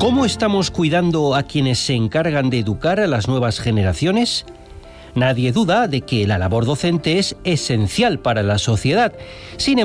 ¿Cómo estamos cuidando a quienes se encargan de educar a las nuevas generaciones? Nadie duda de que la labor docente es esencial para la sociedad. Sin